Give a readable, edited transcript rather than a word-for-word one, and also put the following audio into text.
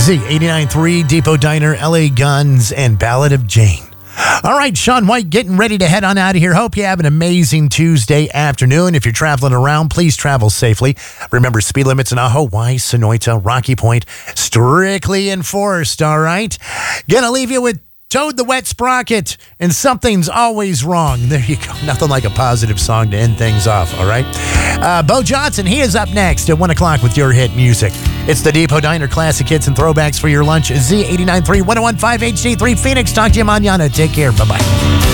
Z89.3, Depot Diner, LA Guns, and Ballad of Jane. All right, Sean White getting ready to head on out of here. Hope you have an amazing Tuesday afternoon. If you're traveling around, please travel safely. Remember, speed limits in Hawaii, Sonoita, Rocky Point, strictly enforced, all right? Gonna leave you with Toad the Wet Sprocket and Something's Always Wrong. There you go. Nothing like a positive song to end things off, all right? Bo Johnson, he is up next at 1 o'clock with your hit music. It's the Depot Diner Classic Hits and Throwbacks for your lunch. Z89.3, 101.5 HD3 Phoenix. Talk to you mañana. Take care. Bye-bye.